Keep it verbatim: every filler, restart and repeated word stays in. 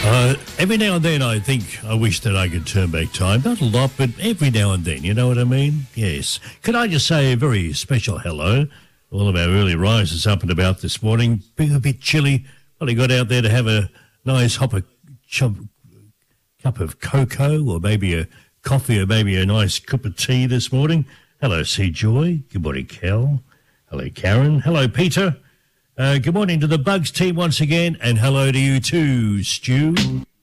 Uh, every now and then I think I wish that I could turn back time. Not a lot, but every now and then, you know what I mean? Yes. Could I just say a very special hello? All of our early risers up and about this morning, being a bit chilly. Probably got out there to have a nice hop of chub, cup of cocoa or maybe a coffee or maybe a nice cup of tea this morning. Hello, C. Joy. Good morning, Kel. Hello, Karen. Hello, Peter. Uh, good morning to the Bugs team once again, and hello to you too, Stu.